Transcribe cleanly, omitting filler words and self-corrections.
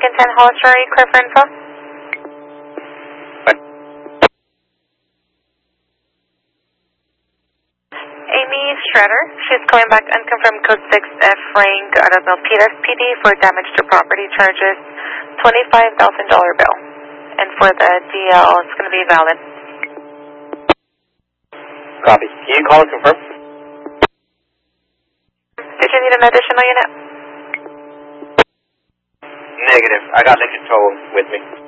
Lincoln 10 Hollister, are you clear for info? Amy Shredder, she's calling back unconfirmed code 6F rank out of Milpitas PD for damage to property charges, $25,000 bill. And for the DL, it's going to be valid. Copy. Can you call and confirm? Did you need an additional unit? Negative. I got Lincoln Toll with me.